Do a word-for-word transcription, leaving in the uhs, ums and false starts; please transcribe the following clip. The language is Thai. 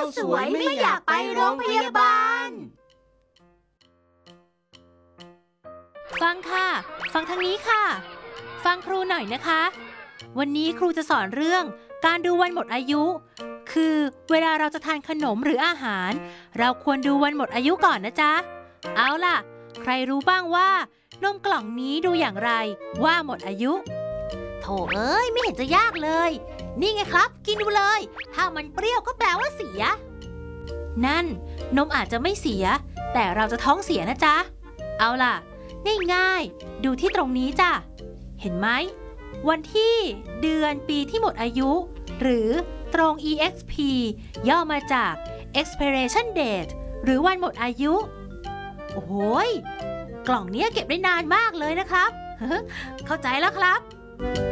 สวยไม่อยากไปโรงพยาบาลฟังค่ะฟังทางนี้ค่ะฟังครูหน่อยนะคะวันนี้ครูจะสอนเรื่องการดูวันหมดอายุคือเวลาเราจะทานขนมหรืออาหารเราควรดูวันหมดอายุก่อนนะจ๊ะเอาล่ะใครรู้บ้างว่านมกล่องนี้ดูอย่างไรว่าหมดอายุโถเอ้ยไม่เห็นจะยากเลยนี่ไงครับกินดูเลยถ้ามันเปรี้ยวก็แปลว่าเสียนั่นนมอาจจะไม่เสียแต่เราจะท้องเสียนะจ๊ะเอาล่ะง่ายๆดูที่ตรงนี้จ้ะเห็นไหมวันที่เดือนปีที่หมดอายุหรือตรง อี เอ็กซ์ พี ย่อมาจาก expiration date หรือวันหมดอายุโอ้โหกล่องนี้เก็บได้นานมากเลยนะครับเข้าใจแล้วครับ